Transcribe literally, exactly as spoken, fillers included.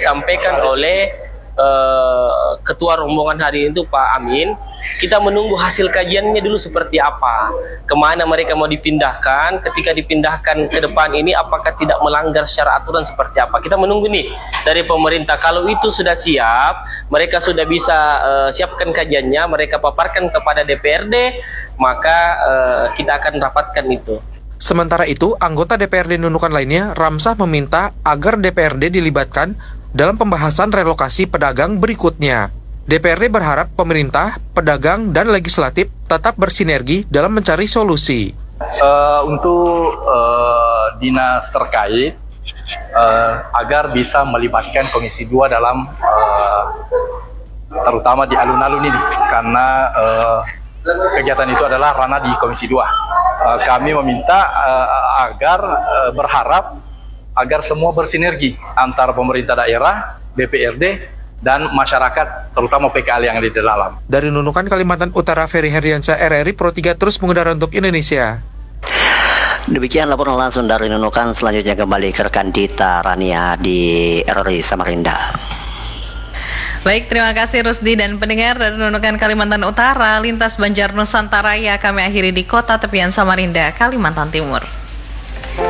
disampaikan oleh Uh, ketua rombongan hari ini itu Pak Amin. Kita menunggu hasil kajiannya dulu seperti apa, kemana mereka mau dipindahkan, ketika dipindahkan ke depan ini apakah tidak melanggar secara aturan seperti apa. Kita menunggu nih dari pemerintah. Kalau itu sudah siap, mereka sudah bisa uh, siapkan kajiannya, mereka paparkan kepada D P R D, maka uh, kita akan rapatkan itu. Sementara itu, anggota D P R D Nunukan lainnya, Ramsah, meminta agar D P R D dilibatkan dalam pembahasan relokasi pedagang berikutnya. D P R D berharap pemerintah, pedagang, dan legislatif tetap bersinergi dalam mencari solusi. Uh, untuk uh, dinas terkait, uh, agar bisa melibatkan Komisi dua dalam, uh, terutama di alun-alun ini, karena uh, kegiatan itu adalah ranah di Komisi dua. Uh, kami meminta uh, agar uh, berharap agar semua bersinergi antara pemerintah daerah, D P R D, dan masyarakat, terutama P K L yang ada di dalam. Dari Nunukan, Kalimantan Utara, Ferry Herdiansyah, R R I Pro tiga terus mengudara untuk Indonesia. Demikian laporan langsung dari Nunukan. Selanjutnya kembali ke rekan Dita Rania di R R I Samarinda. Baik, terima kasih Rusdi dan pendengar dari Nunukan Kalimantan Utara, lintas Banjar Nusantara, ya kami akhiri di kota tepian Samarinda, Kalimantan Timur.